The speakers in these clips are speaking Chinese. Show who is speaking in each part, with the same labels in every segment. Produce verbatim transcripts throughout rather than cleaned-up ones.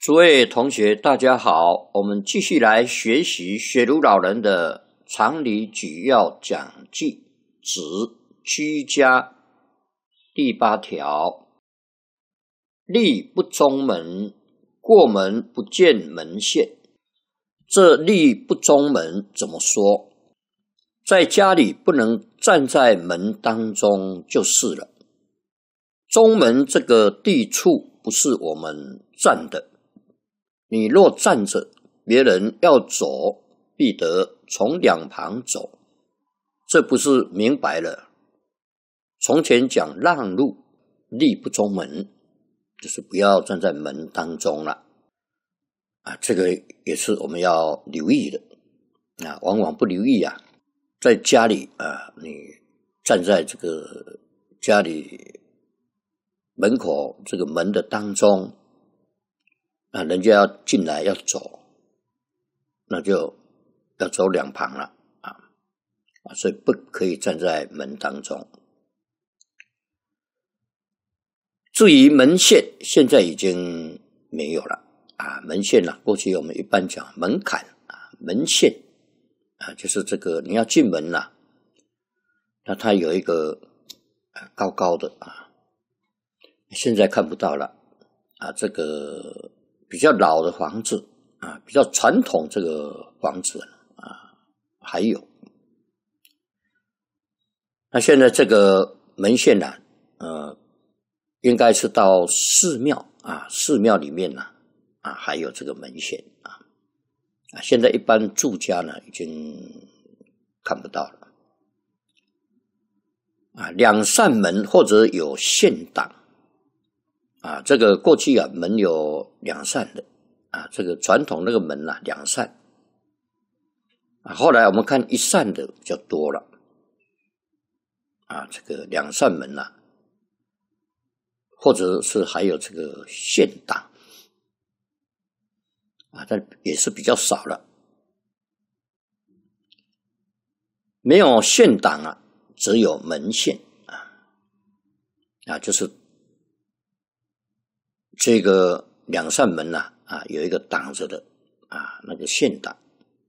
Speaker 1: 诸位同学，大家好，我们继续来学习学儒老人的常理举要讲记之居家第八条：立不中门，过门不见门线。这立不中门怎么说？在家里不能站在门当中就是了。中门这个地处不是我们站的，你若站着，别人要走，必得从两旁走，这不是明白了？从前讲让路，立不中门，就是不要站在门当中了。啊，这个也是我们要留意的。啊，往往不留意啊，在家里啊，你站在这个家里门口这个门的当中，啊，人家要进来要走，那就要走两旁了啊，啊，所以不可以站在门当中。至于门线，现在已经没有了啊，门线啊，过去我们一般讲门槛啊，门线啊，就是这个你要进门啦、啊，那它有一个啊高高的啊，现在看不到了啊，这个比较老的房子啊，比较传统这个房子啊，还有。那现在这个门线呢、啊，呃，应该是到寺庙啊，寺庙里面呢 啊, 啊，还有这个门线啊，啊，现在一般住家呢已经看不到了啊，两扇门或者有线挡。啊，这个过去啊，门有两扇的啊，这个传统那个门啊，两扇啊，后来我们看一扇的比较多了啊，这个两扇门啊，或者是还有这个线挡啊，但也是比较少了。没有线挡啊，只有门线啊，啊，就是这个两扇门啊，啊，有一个挡着的啊，那个线挡。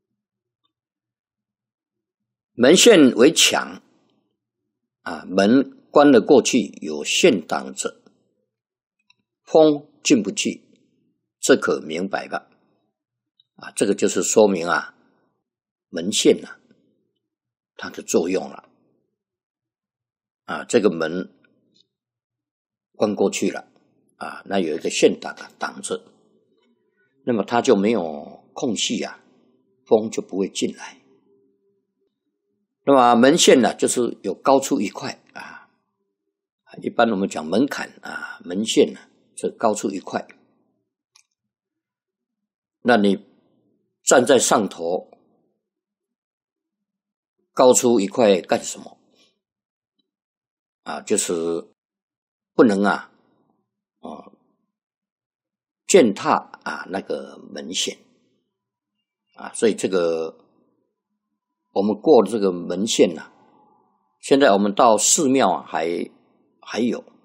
Speaker 1: 门线为墙啊，门关了过去，有线挡着，风进不去，这可明白吧？啊，这个就是说明啊，门线啊，它的作用了啊，这个门关过去了。啊，那有一个线挡啊挡着，那么它就没有空隙啊，风就不会进来。那么门线呢、啊，就是有高出一块啊，一般我们讲门槛啊，门线呢、啊，是高出一块。那你站在上头，高出一块干什么？啊，就是不能啊。哦，践踏啊那个门线啊，所以这个我们过了这个门线啊，现在我们到寺庙啊还还有